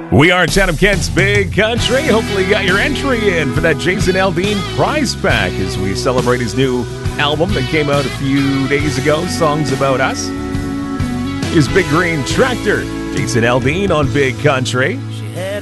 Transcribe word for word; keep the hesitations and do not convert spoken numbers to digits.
We are Chatham Kent's Big Country. Hopefully you got your entry in for that Jason Aldean prize pack as we celebrate his new album that came out a few days ago, Songs About Us. Here's Big Green Tractor, Jason Aldean on Big Country.